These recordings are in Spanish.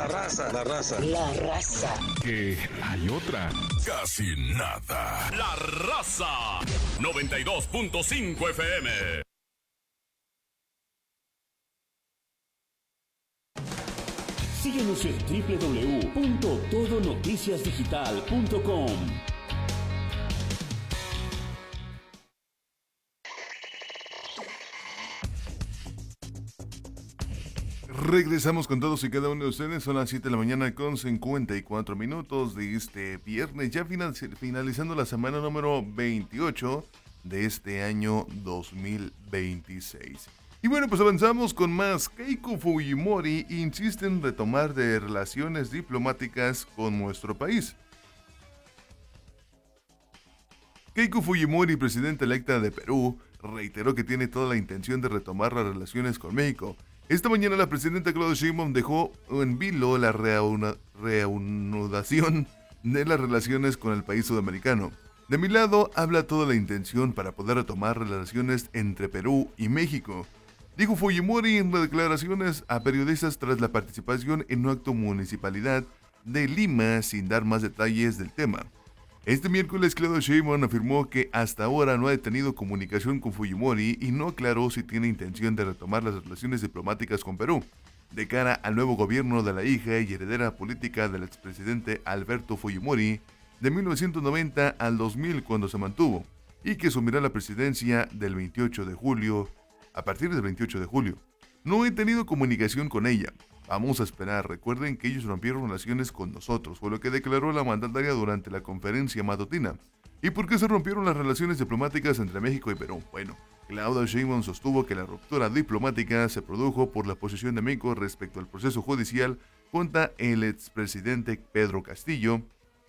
La raza. La raza. Que hay otra. Casi nada. La raza. 92.5 FM. Síguenos en www.todonoticiasdigital.com. Regresamos con todos y cada uno de ustedes. Son las 7 de la mañana con 54 minutos de este viernes, ya finalizando la semana número 28 de este año 2026. Y bueno, pues avanzamos con más. Keiko Fujimori insiste en retomar de relaciones diplomáticas con nuestro país. Keiko Fujimori, presidenta electa de Perú, reiteró que tiene toda la intención de retomar las relaciones con México. Esta mañana la presidenta Claudia Sheinbaum dejó en vilo la reanudación de las relaciones con el país sudamericano. De mi lado, habla toda la intención para poder retomar relaciones entre Perú y México, dijo Fujimori en declaraciones a periodistas tras la participación en un acto municipalidad de Lima, sin dar más detalles del tema. Este miércoles, Claudia Sheinbaum afirmó que hasta ahora no ha tenido comunicación con Fujimori y no aclaró si tiene intención de retomar las relaciones diplomáticas con Perú, de cara al nuevo gobierno de la hija y heredera política del expresidente Alberto Fujimori, de 1990 al 2000 cuando se mantuvo, y que asumirá la presidencia del 28 de julio, a partir del 28 de julio. No he tenido comunicación con ella. Vamos a esperar. Recuerden que ellos rompieron relaciones con nosotros, fue lo que declaró la mandataria durante la conferencia matutina. ¿Y por qué se rompieron las relaciones diplomáticas entre México y Perú? Bueno, Claudia Sheinbaum sostuvo que la ruptura diplomática se produjo por la posición de México respecto al proceso judicial contra el expresidente Pedro Castillo,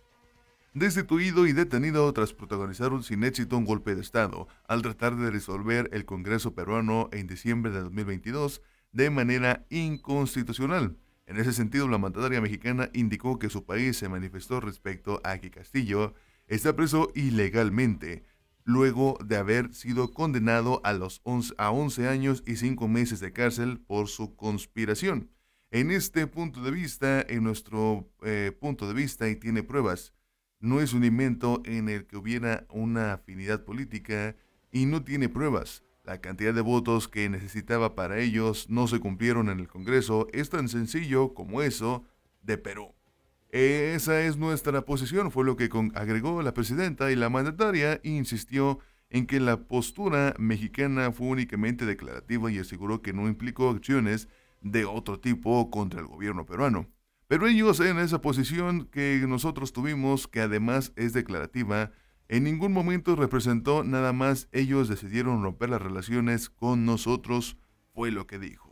destituido y detenido tras protagonizar sin éxito un golpe de Estado, al tratar de disolver el Congreso peruano en diciembre de 2022 de manera inconstitucional. En ese sentido, la mandataria mexicana indicó que su país se manifestó respecto a que Castillo está preso ilegalmente, luego de haber sido condenado a 11 años y 5 meses de cárcel por su conspiración. En este punto de vista, en nuestro punto de vista, y tiene pruebas, no es un invento en el que hubiera una afinidad política y no tiene pruebas. La cantidad de votos que necesitaba para ellos no se cumplieron en el Congreso. Es tan sencillo como eso de Perú. Esa es nuestra posición, fue lo que agregó la presidenta, y la mandataria insistió en que la postura mexicana fue únicamente declarativa y aseguró que no implicó acciones de otro tipo contra el gobierno peruano. Pero ellos en esa posición que nosotros tuvimos, que además es declarativa, en ningún momento representó, nada más ellos decidieron romper las relaciones con nosotros, fue lo que dijo.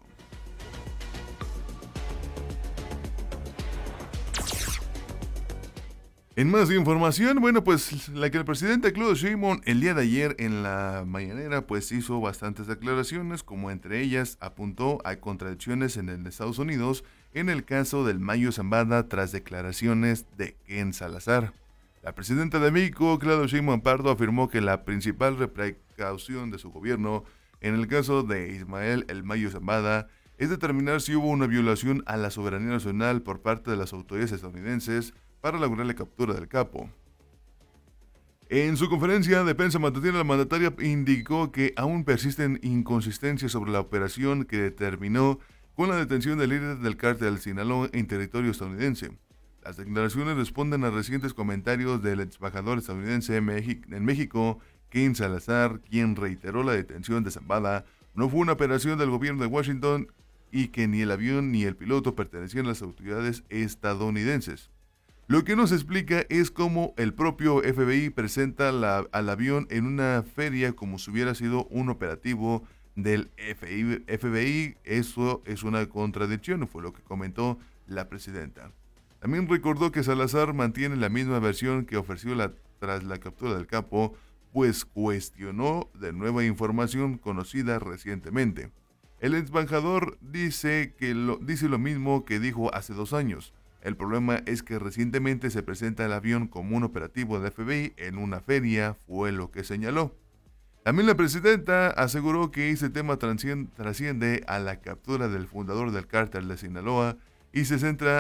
En más información, bueno, pues la que el presidente Claudia Sheinbaum el día de ayer en la mañanera pues hizo bastantes declaraciones, como entre ellas apuntó a contradicciones en Estados Unidos en el caso del Mayo Zambada tras declaraciones de Ken Salazar. La presidenta de México, Claudia Sheinbaum Pardo, afirmó que la principal precaución de su gobierno en el caso de Ismael El Mayo Zambada es determinar si hubo una violación a la soberanía nacional por parte de las autoridades estadounidenses para lograr la captura del capo. En su conferencia de prensa matutina, la mandataria indicó que aún persisten inconsistencias sobre la operación que determinó con la detención del líder del cártel Sinaloa en territorio estadounidense. Las declaraciones responden a recientes comentarios del embajador estadounidense en México, Ken Salazar, quien reiteró la detención de Zambada no fue una operación del gobierno de Washington y que ni el avión ni el piloto pertenecían a las autoridades estadounidenses. Lo que nos explica es cómo el propio FBI presenta al avión en una feria como si hubiera sido un operativo del FBI. Eso es una contradicción, fue lo que comentó la presidenta. También recordó que Salazar mantiene la misma versión que ofreció tras la captura del capo, pues cuestionó de nueva información conocida recientemente. El embajador dice lo mismo que dijo hace 2 años. El problema es que recientemente se presenta el avión como un operativo del FBI en una feria, fue lo que señaló. También la presidenta aseguró que este tema trasciende a la captura del fundador del cártel de Sinaloa y se centra